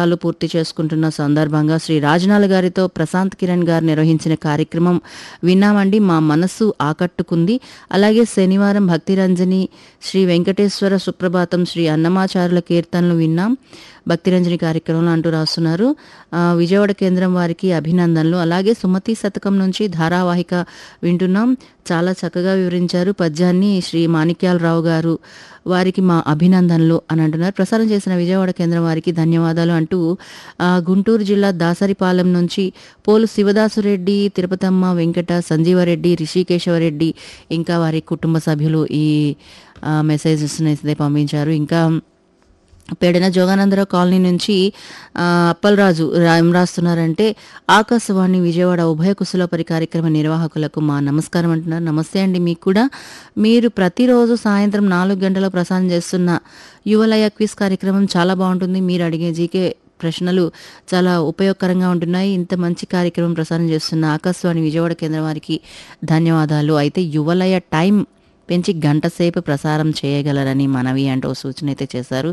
దశాబ్దాలు పూర్తి చేసుకుంటున్న సందర్భంగా శ్రీ రాజనాల గారితో ప్రశాంత్ కిరణ్ గారు నిర్వహించిన కార్యక్రమం విన్నామండి. మా మనస్సు ఆకట్టుకుంది. అలాగే శనివారం భక్తిరంజని, శ్రీ వెంకటేశ్వర సుప్రభాతం, శ్రీ అన్నమాచారుల కీర్తనలు విన్నాం భక్తిరంజని కార్యక్రమంలో అంటూ రాస్తున్నారు. విజయవాడ కేంద్రం వారికి అభినందనలు. అలాగే సుమతి శతకం నుంచి ధారావాహిక వింటున్నాం. చాలా చక్కగా వివరించారు పద్యాన్ని శ్రీ మాణిక్యాలరావు గారు, వారికి మా అభినందనలు అని అంటున్నారు. ప్రసారం చేసిన విజయవాడ కేంద్రం వారికి ధన్యవాదాలు అంటూ గుంటూరు జిల్లా దాసరిపాలెం నుంచి పోలు శివదాసురెడ్డి, తిరుపతమ్మ వెంకట, సంజీవరెడ్డి, రిషికేశవరెడ్డి ఇంకా వారి కుటుంబ సభ్యులు ఈ మెసేజెస్ అయితే పంపించారు. ఇంకా పేడన జోగానందరావు కాలనీ నుంచి అప్పలరాజు ఏం రాస్తున్నారంటే, ఆకాశవాణి విజయవాడ ఉభయ కుశలపరి కార్యక్రమ నిర్వాహకులకు మా నమస్కారం అంటున్నారు. నమస్తే అండి మీకు కూడా. మీరు ప్రతిరోజు సాయంత్రం 4 గంటల ప్రసారం చేస్తున్న యువలయ క్విజ్ కార్యక్రమం చాలా బాగుంటుంది. మీరు అడిగే జీకే ప్రశ్నలు చాలా ఉపయోగకరంగా ఉంటున్నాయి. ఇంత మంచి కార్యక్రమం ప్రసారం చేస్తున్న ఆకాశవాణి విజయవాడ కేంద్రం వారికి ధన్యవాదాలు. అయితే యువలయ టైం పెంచి గంట సేపు ప్రసారం చేయగలరని మనవి అంటూ సూచన అయితే చేశారు.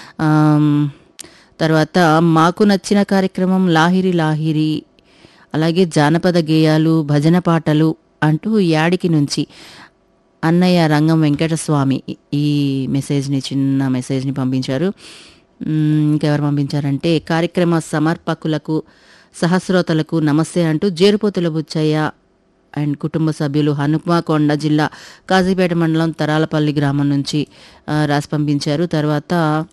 తర్వాత మాకు నచ్చిన కార్యక్రమం లాహిరి లాహిరి, అలాగే జానపద గేయాలు, భజన పాటలు అంటూ యాడికి నుంచి అన్నయ్య రంగం వెంకటస్వామి ఈ మెసేజ్ని, చిన్న మెసేజ్ని పంపించారు. ఇంకెవరు పంపించారంటే, కార్యక్రమ సమర్పకులకు సహస్రోతలకు నమస్తే అంటూ జేరుపోతుల బుచ్చయ్య అండ్ కుటుంబ సభ్యులు హనుమకొండ జిల్లా కాజీపేట మండలం తరాలపల్లి గ్రామం నుంచి రాసి పంపించారు. తర్వాత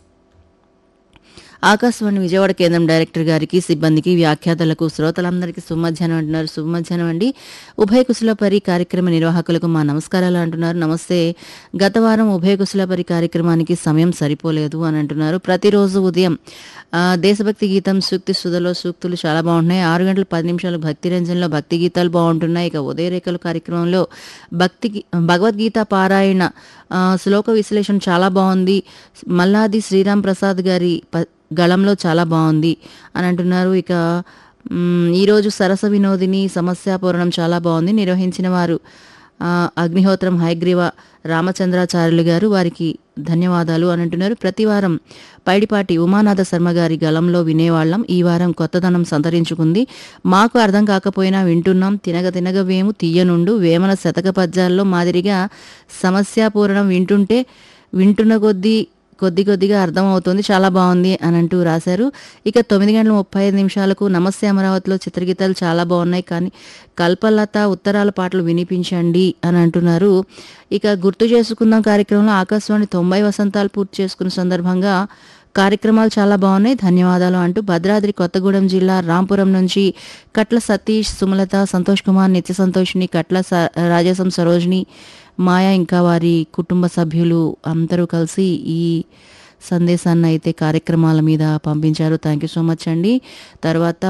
ఆకాశవాణి విజయవాడ కేంద్రం డైరెక్టర్ గారికి, సిబ్బందికి, వ్యాఖ్యాతలకు, శ్రోతలందరికీ శుభమధ్యాహ్నం అంటున్నారు. శుభమధ్యాహ్నం అండి. ఉభయ కుశలపరి కార్యక్రమ నిర్వాహకులకు మా నమస్కారాలు అంటున్నారు. నమస్తే. గత వారం ఉభయ కుశలపరి కార్యక్రమానికి సమయం సరిపోలేదు అని అంటున్నారు. ప్రతిరోజు ఉదయం దేశభక్తి గీతం, సూక్తి సుధలో సూక్తులు చాలా బాగుంటున్నాయి. 6 గంటల 10 నిమిషాలు భక్తి రంజన్లో భక్తి గీతాలు బాగుంటున్నాయి. ఇక ఉదయరేఖలు కార్యక్రమంలో భగవద్గీత పారాయణ శ్లోక విశ్లేషణ చాలా బాగుంది. మల్లాది శ్రీరామ్ ప్రసాద్ గారి గళంలో చాలా బాగుంది అని అంటున్నారు. ఇక ఈరోజు సరస వినోదిని సమస్యాపూరణం చాలా బాగుంది. నిర్వహించిన వారు అగ్నిహోత్రం హయగ్రీవ రామచంద్రాచార్యులు గారు, వారికి ధన్యవాదాలు అని అంటున్నారు. ప్రతి వారం పైడిపాటి ఉమానాథ శర్మ గారి గళంలో వినేవాళ్ళం. ఈ వారం కొత్తదనం సంతరించుకుంది. మాకు అర్థం కాకపోయినా వింటున్నాం. తినగ తినగ వేము తీయనుండు వేమన శతక పద్యాల్లో మాదిరిగా సమస్యాపూరణం వింటున్న కొద్దిగా అర్థమవుతుంది. చాలా బాగుంది అని అంటూ రాశారు. ఇక 9 గంటల 35 నిమిషాలకు నమస్తే అమరావతిలో చిత్రగీతాలు చాలా బాగున్నాయి, కానీ కల్పలత ఉత్తరాల పాటలు వినిపించండి అని అంటున్నారు. ఇక గుర్తు చేసుకుందాం కార్యక్రమంలో ఆకాశవాణి 90 వసంతాలు పూర్తి చేసుకున్న సందర్భంగా కార్యక్రమాలు చాలా బాగున్నాయి, ధన్యవాదాలు అంటూ భద్రాద్రి కొత్తగూడెం జిల్లా రాంపురం నుంచి కట్ల సతీష్, సుమలత, సంతోష్ కుమార్, నిత్య సంతోషిని, కట్ల రాజసం, సరోజిని, మాయ ఇంకా వారి కుటుంబ సభ్యులు అందరూ కలిసి ఈ సందేశాన్ని అయితే కార్యక్రమాల మీద పంపించారు. థ్యాంక్ యూ సో మచ్ అండి. తర్వాత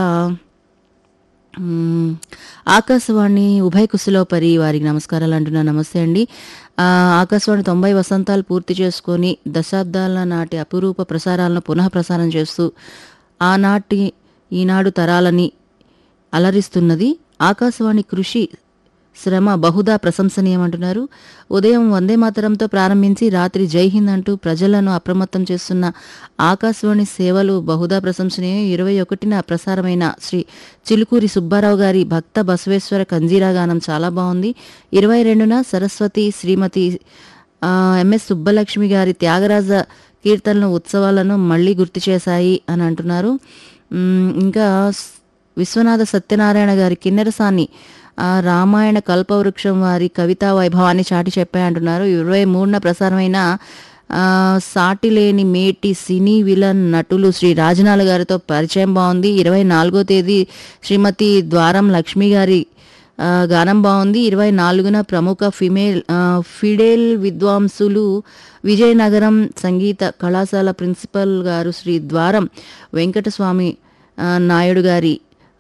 ఆకాశవాణి ఉభయ కుశలోపరి వారికి నమస్కారాలు అంటున్నా. నమస్తే అండి. ఆకాశవాణి 90 వసంతాలు పూర్తి చేసుకొని దశాబ్దాల నాటి అపురూప ప్రసారాలను పునః ప్రసారం చేస్తూ ఈనాడు తరాలని అలరిస్తున్నది. ఆకాశవాణి కృషి శ్రమ బహుదా ప్రశంసనీయమంటున్నారు. ఉదయం వందే మాతరంతో ప్రారంభించి రాత్రి జై హింద్ అంటూ ప్రజలను అప్రమత్తం చేస్తున్న ఆకాశవాణి సేవలు బహుదా ప్రశంసనీయం. 21న ప్రసారమైన శ్రీ చిలుకూరి సుబ్బారావు గారి భక్త బసవేశ్వర కంజీరా గానం చాలా బాగుంది. 22న సరస్వతి శ్రీమతి ఎంఎస్ సుబ్బలక్ష్మి గారి త్యాగరాజ కీర్తనలు ఉత్సవాలను మళ్లీ గుర్తు చేశాయి అని అంటున్నారు. ఇంకా విశ్వనాథ సత్యనారాయణ గారి కిన్నెరసాని రామాయణ కల్పవృక్షం వారి కవితా వైభవాన్ని చాటి చెప్పాయి అంటున్నారు. 23న ప్రసారమైన సాటిలేని మేటి సినీ విలన్ నటులు శ్రీ రాజనాల గారితో పరిచయం బాగుంది. 24వ తేదీ శ్రీమతి ద్వారం లక్ష్మి గారి గానం బాగుంది. 24న ప్రముఖ ఫిడేల్ విద్వాంసులు విజయనగరం సంగీత కళాశాల ప్రిన్సిపల్ గారు శ్రీ ద్వారం వెంకటస్వామి నాయుడు గారి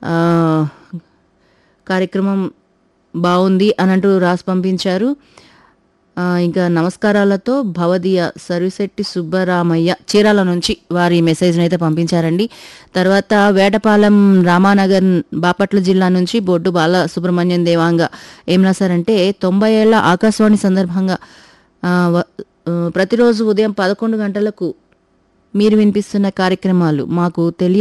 కార్యక్రమం బాగుంది అని అంటూ రాసి పంపించారు. ఇంకా నమస్కారాలతో భవదీయ సరిశెట్టి సుబ్బరామయ్య చీరాల నుంచి వారి మెసేజ్ని అయితే పంపించారండి. తర్వాత వేటపాలెం రామానగర్ బాపట్ల జిల్లా నుంచి బొడ్డు బాల సుబ్రహ్మణ్యం దేవాంగ ఏం రాశారంటే, 90 ఏళ్ల ఆకాశవాణి సందర్భంగా ప్రతిరోజు ఉదయం 11 గంటలకు మీరు వినిపిస్తున్న కార్యక్రమాలు మాకు తెలియ